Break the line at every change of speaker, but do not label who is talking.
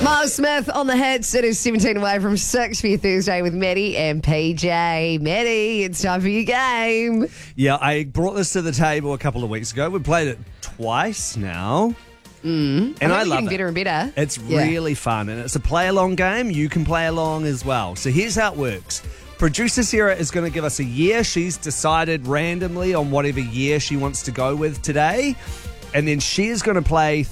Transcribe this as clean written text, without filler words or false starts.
Miles Smith on the hits. It is 17 away from 6 for your Thursday with Maddie and PJ. Maddie, it's time for your game.
Yeah, I brought this to the table a couple of weeks ago. We played it twice now. And I love
getting
it.
better and better.
It's really fun, and it's a play-along game. You can play along as well. So here's how it works. Producer Sarah is going to give us a year. She's decided randomly on whatever year she wants to go with today. And then she is going to play